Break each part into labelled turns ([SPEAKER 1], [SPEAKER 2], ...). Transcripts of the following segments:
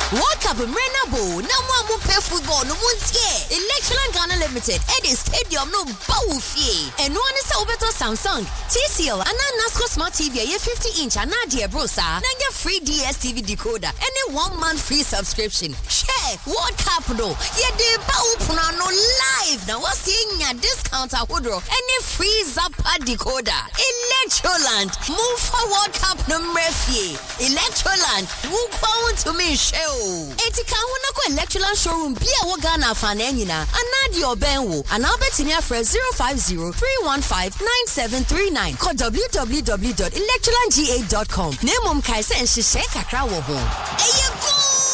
[SPEAKER 1] World Cup Renabo, no more play football, no one's here. Electron Ghana Limited, Eddie Stadium, no Bawufie. And one is over to Samsung, TCL, and NASCO Smart TV, a 50-inch, and Nadia Brosa, and your free DSTV decoder, and a 1 month free subscription. Share World Cup, no, yeah, the Bawupuna no live. Now, what's seeing a discount at Woodrow, and a free Zappa decoder. Electroland, move forward Cup no Murphy. Electroland, move on to me show. Etika wonako Electroland showroom bia wogana fanenina. Anadi obenwo. Anabetinia for 050-315-9739. Call www.electrolandga.com. Nemom kaise and shishe kakra wo ho. Eyego!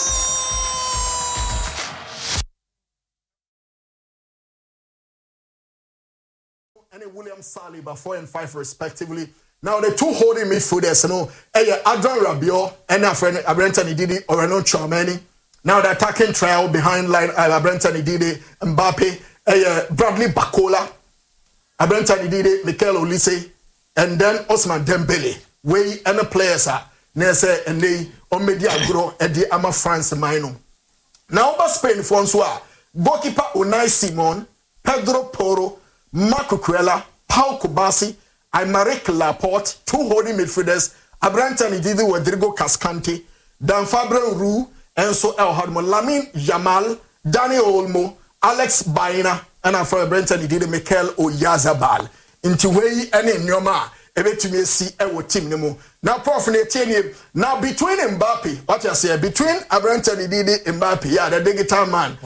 [SPEAKER 2] And William Saliba 4 and 5 respectively. Now the two holding midfielders, Adrian Rabiot and our friend Abraham Didi or Renaud Chouameni. Now the attacking trial behind line Abraham Didi, Mbappe, Bradley Bakola, Abraham Didi, Mikel Olise, and then Ousmane Dembele. We and the players are Nese and they on media grow at the Ama France Mino. Now about Spain, Francois, goalkeeper Unai Simon, Pedro Porro, Marco Cuella, Paul Kubasi, Aymeric Laporte, two holding midfielders, Abraham Didi, Rodrigo Cascante, Dan Fabre Roux, Enzo El Hadmo, Lamine Yamal, Dani Olmo, Alex Baena, and Abraham Didi, Mikel Oyarzabal. Into way and in Yoma, to me see our team no. Now, Prof. Now between Mbappe, what you say, between Abraham Didi and Mbappe, yeah, the digital man.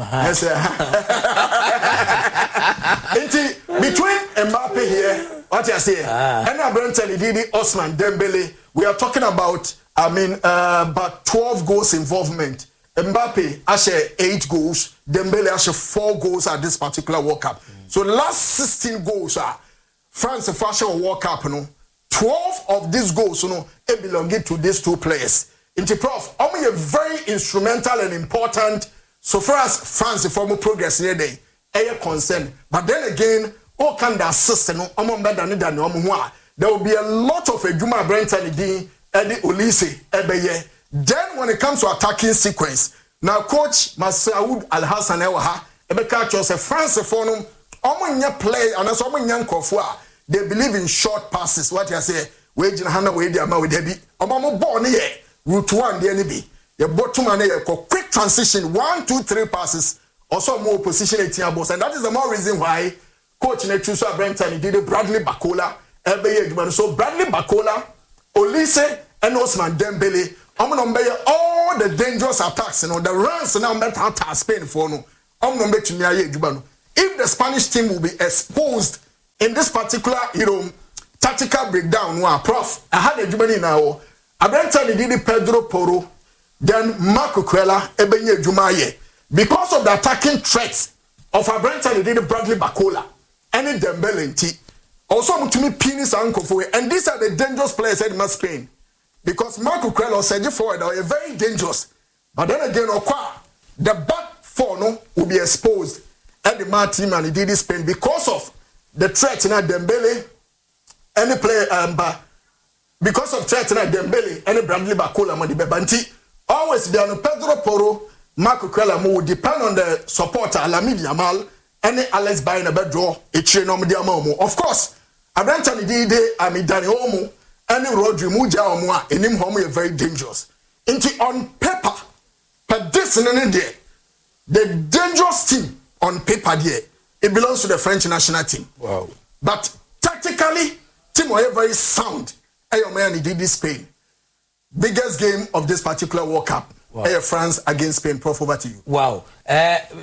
[SPEAKER 2] Between Mbappe here, what you say, and Abraham Didi, Ousmane Dembele, we are talking about, about 12 goals involvement. Mbappe has 8 goals, Dembele has 4 goals at this particular World Cup. So the last 16 goals are France Fashion World Cup, 12 of these goals, it belonging to these two players. Into Prof, only a very instrumental and important so far as France formal progress here day. Concern, but then again, all kind of assist there will be a lot of Juma Brent and Eddie Olise Ebeye. Then when it comes to attacking sequence, now coach Masoud Al Hassan Ewaha, Ebeka chose France for play and as young Kofua, they believe in short passes. What you say, wage in Hana way their mouth with Debbie, Obama born here, route 1 the enemy. Your bottom man quick transition, 1, 2, 3 passes. Also more position 18 boss, and that is the more reason why coach Netusa Brenton did Bradley Bakola, so Bradley Bakola, Olise, and Ousmane Dembele, all the dangerous attacks, the runs now better Spain for no. If the Spanish team will be exposed in this particular, tactical breakdown, Prof, I had a Jumani now. Brenton did Pedro Porro, then Marco Cuella, Ebenye Jumaye. Because of the attacking threats of Abraham Didi, Bradley Bakola, and Dembele, also to me penis uncle for it. And these are the dangerous players in Spain. Because Marco Cuella said forward are very dangerous. But then again, the back four will be exposed at the Man team and Didi Spain because of the threat in Dembele, any player because of threat in Dembele, any Bradley Bakola, Mandi Bebanti, always down Pedro Porro. Marco Cuella will depend on the supporter Lamine Yamal and Alex Baena bedrow a chain on the Amomo. Of course, Abraham Didi, Dani Omo, and Rodri Muja Omoa, and him home are very dangerous. Into on paper, but this in the day, the dangerous team on paper there, it belongs to the French national team.
[SPEAKER 3] Wow.
[SPEAKER 2] But tactically, team are very sound. Ayomani did this Spain. Biggest game of this particular World Cup. Wow. France against Spain. Prof, over to you.
[SPEAKER 3] Wow. Maybe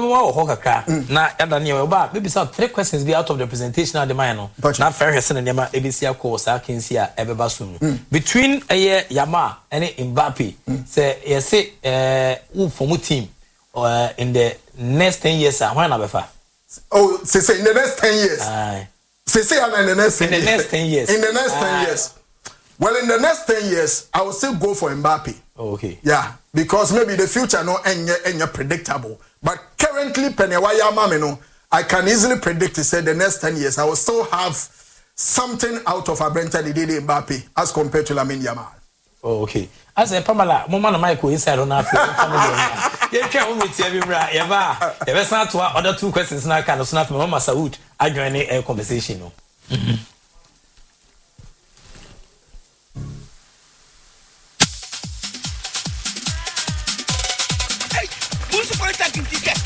[SPEAKER 3] some 3 questions be out of the presentation at the minor. Now, Ferguson and Yama ABC course, I can see between Yama and Mbappe, say, yes, for team in the next 10 years. When I
[SPEAKER 2] oh, say in the next 10 years. Say in the next 10 years. In the next 10 years. Well, in the next 10 years, I will still go for Mbappe.
[SPEAKER 3] Oh, okay.
[SPEAKER 2] Yeah, because maybe the future no any predictable. But currently, Penewaya Mamino, I can easily predict to say the next 10 years, I will still have something out of Abraham Didi Mbappe as compared to Lamine Yamal.
[SPEAKER 3] Oh, okay. As a Pamela, Mama Michael inside on our family. You can't meet every Eva. Ever start to other 2 questions now kind of snap Mama Saud. I join a conversation.
[SPEAKER 4] Hey, who's the contact in ticket?